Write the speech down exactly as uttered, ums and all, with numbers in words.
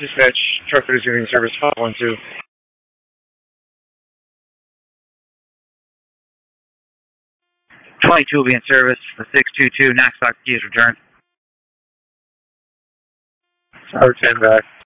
Dispatch, truck resuming service five one two. twenty-two will be in service. The six two two Knoxville keys return. Tower ten back.